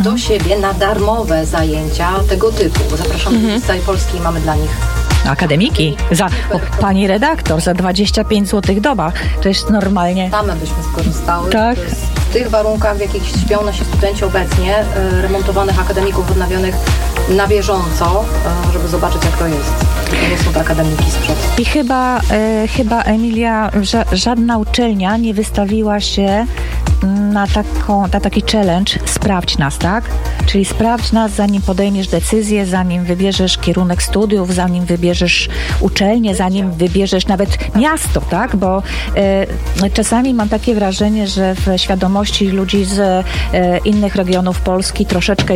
do siebie na darmowe zajęcia tego typu. Zapraszamy z całej Polski i mamy dla nich akademiki. Pani redaktor, za 25 zł doba. To jest normalnie. Same byśmy skorzystały. Tak. W tych warunkach, w jakich śpią nasi studenci obecnie, remontowanych akademików odnawionych na bieżąco, żeby zobaczyć, jak to jest. To nie są te akademiki sprzed. I chyba Emilia, żadna uczelnia nie wystawiła się na taki challenge sprawdź nas, tak? Czyli sprawdź nas, zanim podejmiesz decyzję, zanim wybierzesz kierunek studiów, zanim wybierzesz uczelnię, zanim wybierzesz nawet miasto, tak? Bo czasami mam takie wrażenie, że w świadomości ludzi z innych regionów Polski troszeczkę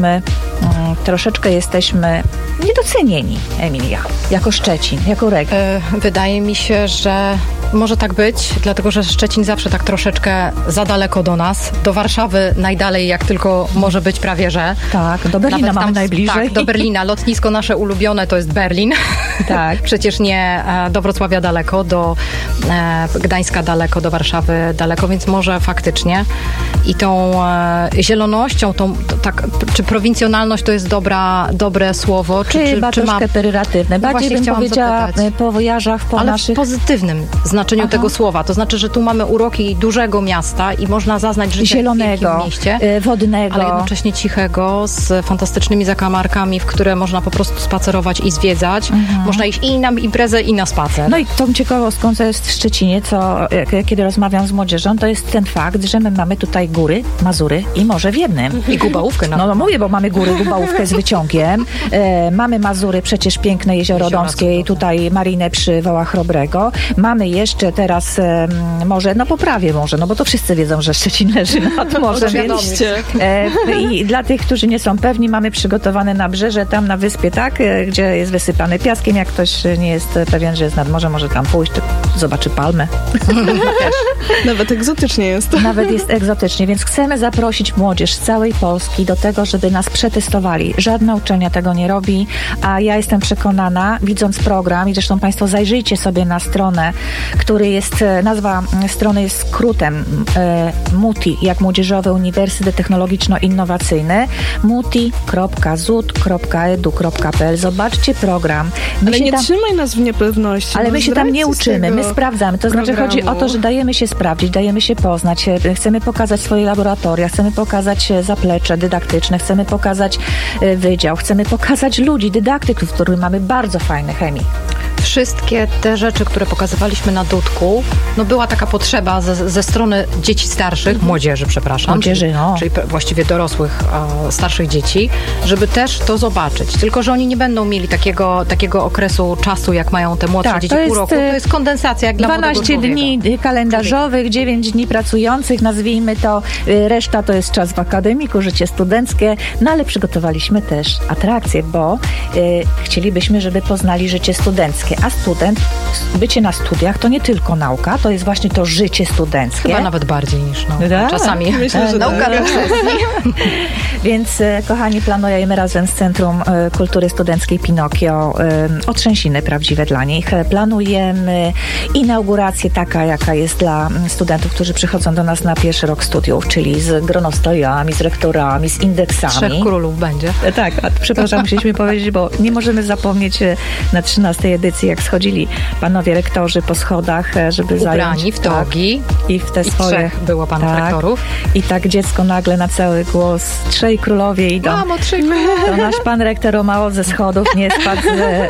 jesteśmy niedocenieni, Emilia, jako Szczecin, jako region. Wydaje mi się, że może tak być, dlatego że Szczecin zawsze tak troszeczkę za daleko do nas. Do Warszawy najdalej, jak tylko może być, prawie że. Tak, do Berlina Nawet mamy najbliżej. Tak, do Berlina. Lotnisko nasze ulubione to jest Berlin. Tak. Przecież nie do Wrocławia daleko, do Gdańska daleko, do Warszawy daleko, więc może faktycznie. I tą zielonością, czy prowincjonalność to jest dobre słowo? Chyba troszkę pejoratywne. Bardziej bym powiedziała po wojażach, po ale naszych... w pozytywnym znaczeniu tego słowa. To znaczy, że tu mamy uroki dużego miasta i można zaznać życie zielonego, w wielkim mieście, wodnego, ale jednocześnie cichego, z fantastycznymi zakamarkami, w które można po prostu spacerować i zwiedzać. Można iść i na imprezę, i na spacer. No i tą ciekawostką, co jest w Szczecinie, kiedy rozmawiam z młodzieżą, to jest ten fakt, że my mamy tutaj góry, Mazury i morze w jednym. I Gubałówkę. No mówię, bo mamy góry, Gubałówkę z wyciągiem. Mamy Mazury, przecież piękne Jezioro Domskie i tutaj marinę przy Wałach Chrobrego. Mamy jeszcze teraz morze, poprawię morze, bo to wszyscy wiedzą, że Szczecin leży nad morzem. I dla tych, którzy nie są pewni, mamy przygotowane nabrzeże tam na wyspie, tak, gdzie jest wysypane piaskiem. Jak ktoś nie jest pewien, że jest nad morzem, może tam pójść, to zobaczy palmę. Nawet egzotycznie jest. Nawet jest egzotycznie, więc chcemy zaprosić młodzież z całej Polski do tego, żeby nas przetestowali. Żadna uczelnia tego nie robi, a ja jestem przekonana, widząc program, i zresztą Państwo zajrzyjcie sobie na stronę, nazwa strony jest skrótem MUTI, jak Młodzieżowy Uniwersytet Technologiczno-Innowacyjny, muti.zut.edu.pl. Zobaczcie program. Ale nie trzymaj nas w niepewności. Ale my się tam nie uczymy, my sprawdzamy. To znaczy chodzi o to, że dajemy się sprawdzić, dajemy się poznać, chcemy pokazać swoje laboratoria, chcemy pokazać zaplecze dydaktyczne, chcemy pokazać wydział, chcemy pokazać ludzi, dydaktyków, których mamy bardzo fajne chemii. Wszystkie te rzeczy, które pokazywaliśmy na Dudku, była taka potrzeba ze strony dzieci starszych, młodzieży, czyli właściwie dorosłych, starszych dzieci, żeby też to zobaczyć. Tylko że oni nie będą mieli takiego okresu czasu, jak mają te młodsze dzieci pół roku. To jest kondensacja, jak dla 12 dni kalendarzowych, 9 dni pracujących, nazwijmy to. Reszta to jest czas w akademiku, życie studenckie, ale przygotowaliśmy też atrakcje, bo chcielibyśmy, żeby poznali życie studenckie. A bycie na studiach to nie tylko nauka, to jest właśnie to życie studenckie. Chyba nawet bardziej niż nauka. Tak? Czasami myślę, że nauka na Więc kochani, planujemy razem z Centrum Kultury Studenckiej Pinokio otrzęsiny prawdziwe dla nich. Planujemy inaugurację taka, jaka jest dla studentów, którzy przychodzą do nas na pierwszy rok studiów, czyli z gronostojami, z rektorami, z indeksami. 3 królów będzie. Tak, przepraszam, musieliśmy powiedzieć, bo nie możemy zapomnieć na 13. edycji, jak schodzili panowie rektorzy po schodach, żeby ubrani w togi. I w te swoje... 3 było panów rektorów. I tak dziecko nagle na cały głos, 3 królowie idą. Mamo, 3 królowie. To nasz pan rektor o mało ze schodów nie spadł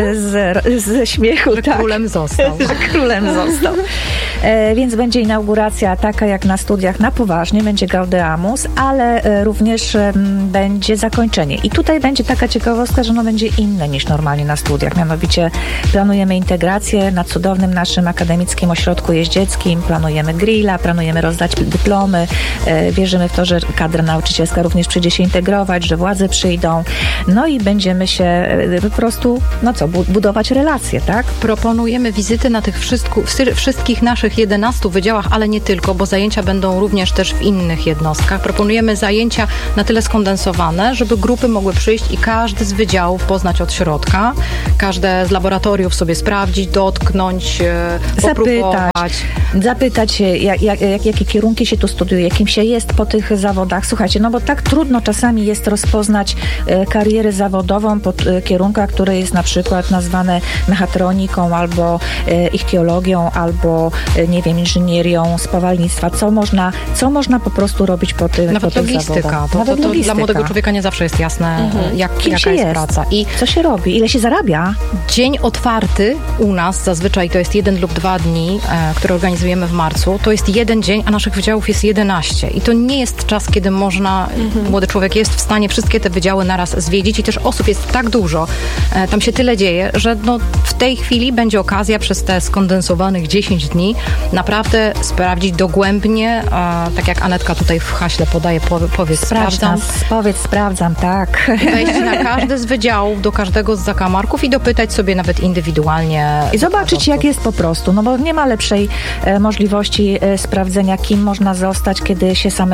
ze śmiechu. Że królem został. Że królem został. Więc będzie inauguracja taka jak na studiach, na poważnie, będzie Gaudeamus, ale również będzie zakończenie. I tutaj będzie taka ciekawostka, że ono będzie inne niż normalnie na studiach. Mianowicie planujemy integrację na cudownym naszym akademickim ośrodku jeździeckim, planujemy grilla, planujemy rozdać dyplomy, wierzymy w to, że kadra nauczycielska również przyjdzie się integrować, że władze przyjdą, i będziemy się po prostu, budować relacje, tak? Proponujemy wizyty na tych wszystkich naszych 11 wydziałach, ale nie tylko, bo zajęcia będą również też w innych jednostkach. Proponujemy zajęcia na tyle skondensowane, żeby grupy mogły przyjść i każdy z wydziałów poznać od środka, każde z laboratoriów sobie sobie sprawdzić, dotknąć, popróbować. Zapytać się, jakie kierunki się tu studiuje, jakim się jest po tych zawodach. Słuchajcie, no bo tak trudno czasami jest rozpoznać karierę zawodową po kierunkach, które jest na przykład nazwane mechatroniką, albo ichtiologią, albo nie wiem, inżynierią spawalnictwa. Co można po prostu robić po tych Nawet logistyka. To dla młodego człowieka nie zawsze jest jasne, jaka jest praca. I co się robi? Ile się zarabia? Dzień otwarty u nas, zazwyczaj to jest 1 lub 2 dni, które organizujemy w marcu. To jest 1 dzień, a naszych wydziałów jest 11. I to nie jest czas, kiedy można, młody człowiek jest w stanie wszystkie te wydziały naraz zwiedzić i też osób jest tak dużo, tam się tyle dzieje, że w tej chwili będzie okazja przez te skondensowanych 10 dni naprawdę sprawdzić dogłębnie, tak jak Anetka tutaj w haśle podaje, powiedz sprawdzam, tak. Wejść na każdy z wydziałów, do każdego z zakamarków i dopytać sobie nawet indywidualnie. I zobaczyć, jak jest po prostu, no bo nie ma lepszej możliwości sprawdzenia, kim można zostać, kiedy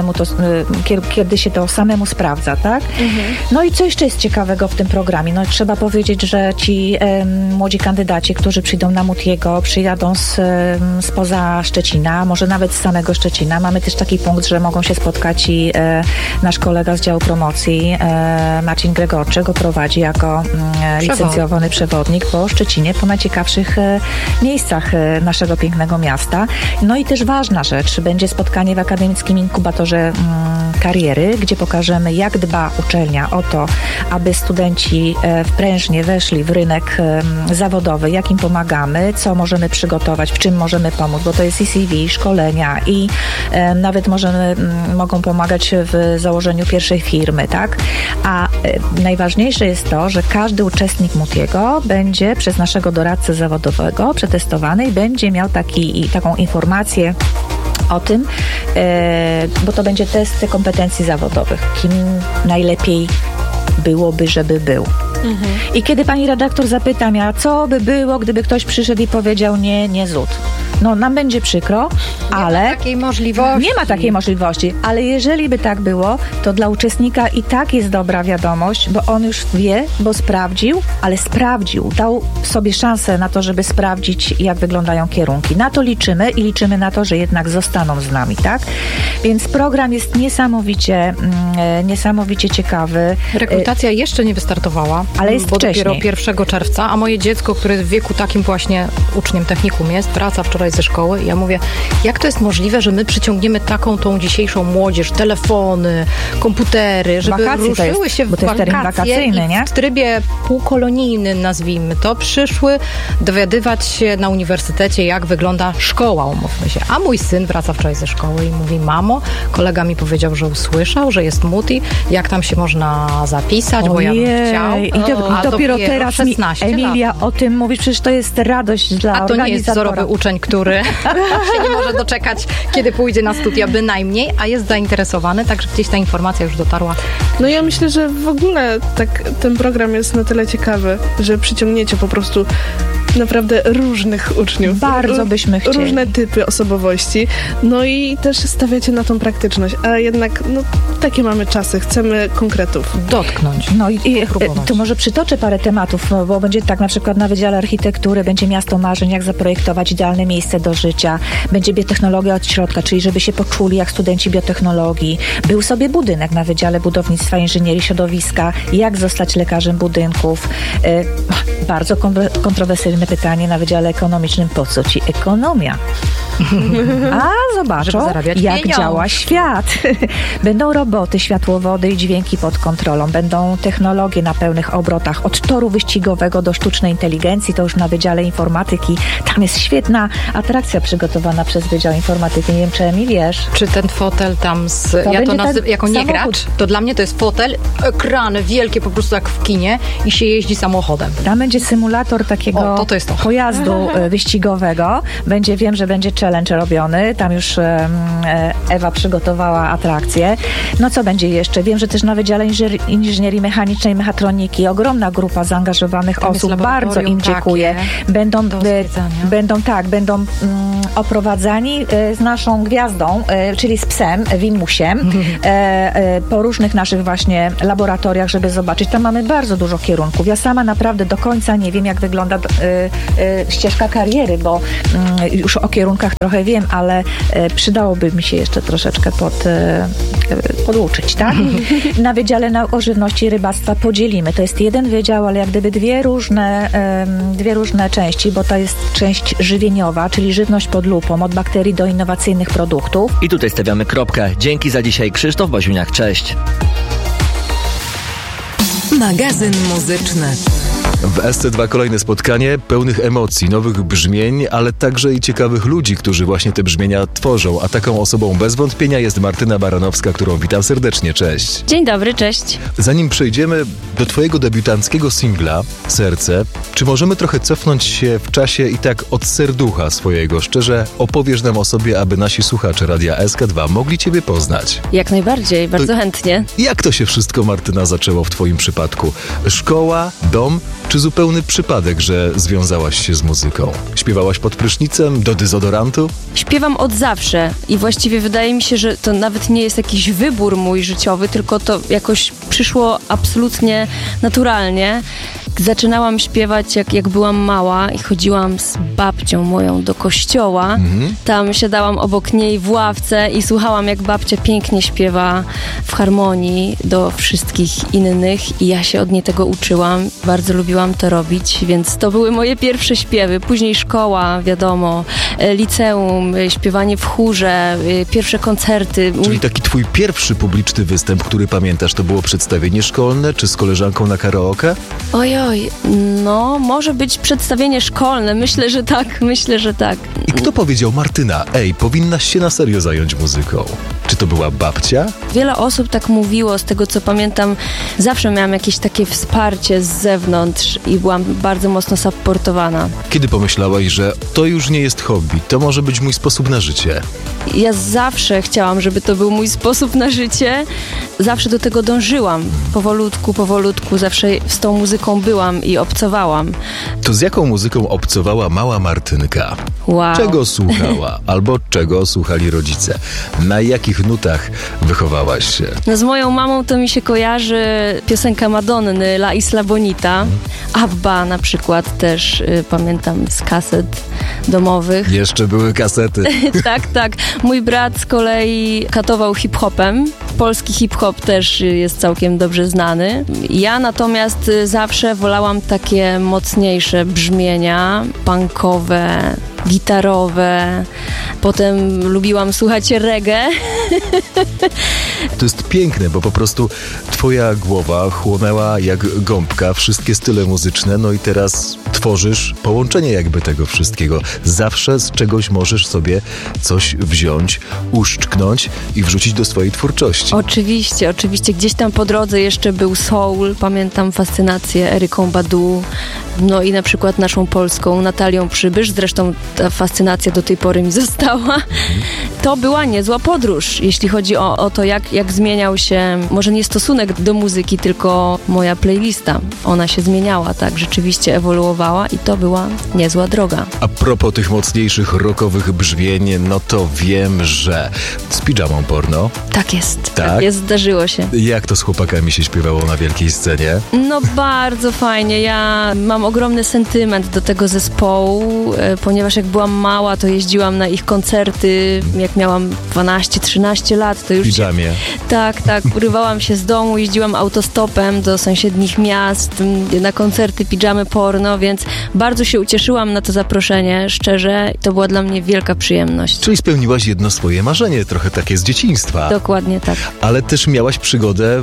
się to samemu sprawdza, tak? No i co jeszcze jest ciekawego w tym programie? No trzeba powiedzieć, że ci młodzi kandydaci, którzy przyjdą na Mutiego, przyjadą spoza Szczecina, może nawet z samego Szczecina. Mamy też taki punkt, że mogą się spotkać i nasz kolega z działu promocji, Marcin Gregorczyk, go prowadzi jako licencjowany przewodnik po Szczecinie, po najciekawszych miejscach naszego pięknego miasta. No i też ważna rzecz, będzie spotkanie w Akademickim Inkubatorze Kariery, gdzie pokażemy, jak dba uczelnia o to, aby studenci prężnie weszli w rynek zawodowy, jak im pomagamy, co możemy przygotować, w czym możemy pomóc, bo to jest i CV, szkolenia i nawet mogą pomagać w założeniu pierwszej firmy, tak? A najważniejsze jest to, że każdy uczestnik Mutiego będzie przez naszego doradcę zawodowego przetestowany i będzie miał taką informację o tym, bo to będzie test kompetencji zawodowych. Kim najlepiej byłoby, żeby był. I kiedy pani redaktor zapyta mnie, a co by było, gdyby ktoś przyszedł i powiedział nie zud. No, nam będzie przykro, ale... Nie ma takiej możliwości. Nie ma takiej możliwości, ale jeżeli by tak było, to dla uczestnika i tak jest dobra wiadomość, bo on już wie, bo sprawdził, dał sobie szansę na to, żeby sprawdzić, jak wyglądają kierunki. Na to liczymy i liczymy na to, że jednak zostaną z nami, tak? Więc program jest niesamowicie ciekawy. Rekrutacja jeszcze nie wystartowała, ale jest wcześniej. Dopiero 1 czerwca, a moje dziecko, które w wieku takim właśnie uczniem technikum jest, wraca wczoraj ze szkoły i ja mówię, jak to jest możliwe, że my przyciągniemy tą dzisiejszą młodzież, telefony, komputery, żeby ruszyły się w wakacje i w trybie półkolonijnym, nazwijmy to, przyszły dowiadywać się na uniwersytecie, jak wygląda szkoła, umówmy się. A mój syn wraca wczoraj ze szkoły i mówi, mamo, kolega mi powiedział, że usłyszał, że jest Muti, jak tam się można zapisać, bo ja bym chciał. I dopiero teraz 16 Emilia lat. o tym mówi, przecież to jest radość dla organizatora. A to nie jest wzorowy uczeń, który się nie może doczekać, kiedy pójdzie na studia bynajmniej, a jest zainteresowany, także gdzieś ta informacja już dotarła. No ja myślę, że w ogóle ten program jest na tyle ciekawy, że przyciągniecie po prostu naprawdę różnych uczniów. Bardzo byśmy chcieli. Różne typy osobowości. No i też stawiacie na tą praktyczność. A jednak, takie mamy czasy. Chcemy konkretów. Dotknąć. No i tu może przytoczę parę tematów, bo będzie tak na przykład na Wydziale Architektury będzie miasto marzeń, jak zaprojektować idealne miejsce do życia. Będzie biotechnologia od środka, czyli żeby się poczuli jak studenci biotechnologii. Był sobie budynek na Wydziale Budownictwa, Inżynierii Środowiska. Jak zostać lekarzem budynków. Bardzo kontrowersyjne pytanie na Wydziale Ekonomicznym. Po co ci ekonomia? A zobaczą, jak działa świat. Będą roboty, światłowody i dźwięki pod kontrolą. Będą technologie na pełnych obrotach. Od toru wyścigowego do sztucznej inteligencji, to już na Wydziale Informatyki. Tam jest świetna atrakcja przygotowana przez Wydział Informatyki. Nie wiem, czy Emi wiesz. Czy ten fotel tam ja to nazywam jako niegracz, to dla mnie to jest fotel, ekrany wielkie po prostu jak w kinie i się jeździ samochodem. Tam będzie symulator takiego pojazdu wyścigowego. Wiem, że będzie challenge robiony. Tam już Ewa przygotowała atrakcję. No co będzie jeszcze? Wiem, że też na Wydziale Inżynierii Mechanicznej i Mechatroniki ogromna grupa zaangażowanych tam osób. Bardzo im dziękuję. Będą oprowadzani z naszą gwiazdą, czyli z psem, Wimusiem, po różnych naszych właśnie laboratoriach, żeby zobaczyć. Tam mamy bardzo dużo kierunków. Ja sama naprawdę do końca nie wiem, jak wygląda ścieżka kariery, bo już o kierunkach trochę wiem, ale przydałoby mi się jeszcze troszeczkę poduczyć, tak? Na Wydziale Nauk o Żywności i Rybactwa podzielimy. To jest jeden wydział, ale jak gdyby dwie różne części, bo to jest część żywieniowa, czyli żywność pod lupą, od bakterii do innowacyjnych produktów. I tutaj stawiamy kropkę. Dzięki za dzisiaj. Krzysztof Baziuniak, cześć. Magazyn muzyczny. W SC2 kolejne spotkanie pełnych emocji, nowych brzmień, ale także i ciekawych ludzi, którzy właśnie te brzmienia tworzą. A taką osobą bez wątpienia jest Martyna Baranowska, którą witam serdecznie. Cześć. Dzień dobry, cześć. Zanim przejdziemy do twojego debiutanckiego singla Serce, czy możemy trochę cofnąć się w czasie i tak od serducha swojego? Szczerze opowiesz nam o sobie, aby nasi słuchacze Radia SK2 mogli ciebie poznać. Jak najbardziej, bardzo chętnie. Jak to się wszystko, Martyna, zaczęło w twoim przypadku? Szkoła, dom, czy zupełny przypadek, że związałaś się z muzyką? Śpiewałaś pod prysznicem, do dezodorantu? Śpiewam od zawsze i właściwie wydaje mi się, że to nawet nie jest jakiś wybór mój życiowy, tylko to jakoś przyszło absolutnie naturalnie. Zaczynałam śpiewać jak byłam mała i chodziłam z babcią moją do kościoła. Tam siadałam obok niej w ławce i słuchałam, jak babcia pięknie śpiewa w harmonii do wszystkich innych i ja się od niej tego uczyłam. Bardzo lubiłam to robić, więc to były moje pierwsze śpiewy. Później szkoła, wiadomo, liceum, śpiewanie w chórze, pierwsze koncerty. Czyli taki twój pierwszy publiczny występ, który pamiętasz, to było przedstawienie szkolne, czy z koleżanką na karaoke? Ojoj, no może być przedstawienie szkolne, myślę, że tak. I kto powiedział, Martyna, powinnaś się na serio zająć muzyką? Czy to była babcia? Wiele osób tak mówiło, z tego co pamiętam, zawsze miałam jakieś takie wsparcie z zewnątrz i byłam bardzo mocno supportowana. Kiedy pomyślałaś, że to już nie jest hobby, to może być mój sposób na życie? Ja zawsze chciałam, żeby to był mój sposób na życie. Zawsze do tego dążyłam. Powolutku, zawsze z tą muzyką byłam i obcowałam. To z jaką muzyką obcowała mała Martynka? Wow. Czego słuchała? Albo czego słuchali rodzice? Na jakich nutach wychowałaś się? No z moją mamą to mi się kojarzy piosenka Madonny, La Isla Bonita. Abba na przykład też pamiętam z kaset domowych. Jeszcze były kasety. Tak. Mój brat z kolei katował hip-hopem. Polski hip-hop też jest całkiem dobrze znany. Ja natomiast zawsze wolałam takie mocniejsze brzmienia, punkowe, gitarowe. Potem lubiłam słuchać reggae. To jest piękne, bo po prostu twoja głowa chłonęła jak gąbka wszystkie style muzyczne, no i teraz tworzysz połączenie jakby tego wszystkiego. Zawsze z czegoś możesz sobie coś wziąć, uszczknąć i wrzucić do swojej twórczości. Oczywiście. Gdzieś tam po drodze jeszcze był soul. Pamiętam fascynację Eryką Badu. No i na przykład naszą polską Natalią Przybysz. Zresztą ta fascynacja do tej pory mi została. To była niezła podróż, jeśli chodzi o to, jak zmieniał się, może nie stosunek do muzyki, tylko moja playlista. Ona się zmieniała, tak, rzeczywiście ewoluowała i to była niezła droga. A propos tych mocniejszych rockowych brzmień, no to wiem, że z pidżamą porno. Tak jest, zdarzyło się. Jak to z chłopakami się śpiewało na wielkiej scenie? No bardzo fajnie, ja mam ogromny sentyment do tego zespołu, ponieważ jak byłam mała, to jeździłam na ich koncerty, jak miałam 12-13 lat, to już... W pidżamie. Tak, urywałam się z domu, jeździłam autostopem do sąsiednich miast, na koncerty pidżamy porno, więc bardzo się ucieszyłam na to zaproszenie, szczerze, to była dla mnie wielka przyjemność. Czyli spełniłaś jedno swoje marzenie, trochę takie z dzieciństwa. Dokładnie tak. Ale też miałaś przygodę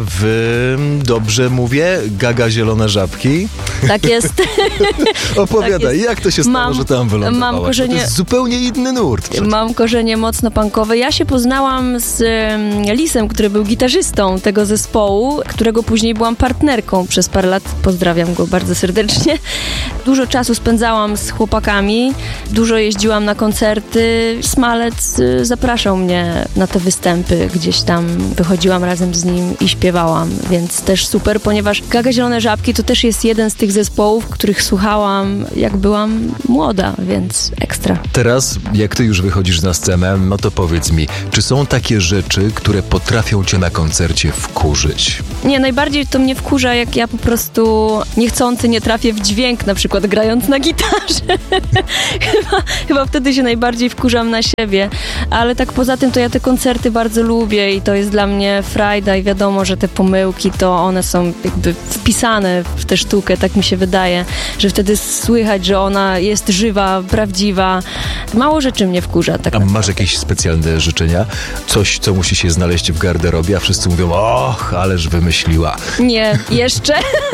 w, dobrze mówię, Gaga Zielone Żabki? Tak jest. Opowiadaj, tak jest. Jak to się stało, że tam wylądowałaś? Mam korzenie, to jest zupełnie inny nurt. Przecież. Mam korzenie mocno punkowe. Ja się poznałam z Lisem, który był gitarzystą tego zespołu, którego później byłam partnerką przez parę lat. Pozdrawiam go bardzo serdecznie. Dużo czasu spędzałam z chłopakami, dużo jeździłam na koncerty. Smalec zapraszał mnie na te występy, gdzieś tam wychodziłam razem z nim i śpiewałam, więc też super, ponieważ Gaga Zielone Żabki to też jest jeden z tych zespołów, których słuchałam jak byłam młoda, więc ekstra. Teraz, jak ty już wychodzisz na scenę, no to powiedz mi, czy są takie rzeczy, które potrafisz potrafią cię na koncercie wkurzyć? Nie, najbardziej to mnie wkurza, jak ja po prostu niechcący nie trafię w dźwięk, na przykład grając na gitarze. chyba wtedy się najbardziej wkurzam na siebie. Ale tak poza tym to ja te koncerty bardzo lubię i to jest dla mnie frajda i wiadomo, że te pomyłki to one są jakby wpisane w tę sztukę, tak mi się wydaje, że wtedy słychać, że ona jest żywa, prawdziwa. Mało rzeczy mnie wkurza. Tak A naprawdę. masz jakieś specjalne życzenia? Coś, co musi się znaleźć w garderobie, a wszyscy mówią, och, ależ wymyśliła. Nie, jeszcze.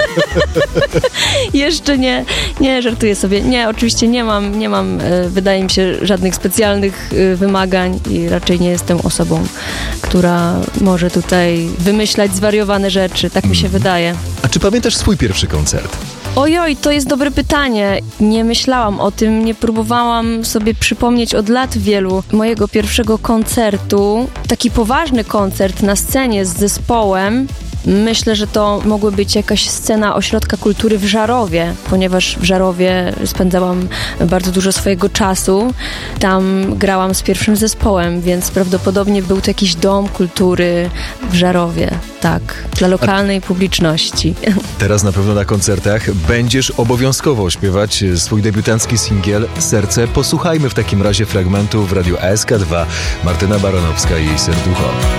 Jeszcze nie. Nie, żartuję sobie. Nie, oczywiście nie mam, wydaje mi się, żadnych specjalnych wymagań i raczej nie jestem osobą, która może tutaj wymyślać zwariowane rzeczy. Tak mi się wydaje. A czy pamiętasz swój pierwszy koncert? Ojoj, to jest dobre pytanie. Nie myślałam o tym, nie próbowałam sobie przypomnieć od lat wielu mojego pierwszego koncertu. Taki poważny koncert na scenie z zespołem. Myślę, że to mogła być jakaś scena Ośrodka Kultury w Żarowie, ponieważ w Żarowie spędzałam bardzo dużo swojego czasu. Tam grałam z pierwszym zespołem, więc prawdopodobnie był to jakiś dom kultury w Żarowie, tak, dla lokalnej publiczności. Teraz na pewno na koncertach będziesz obowiązkowo śpiewać swój debiutancki singiel Serce. Posłuchajmy w takim razie fragmentu w radiu ASK2. Martyna Baranowska i jej serducho.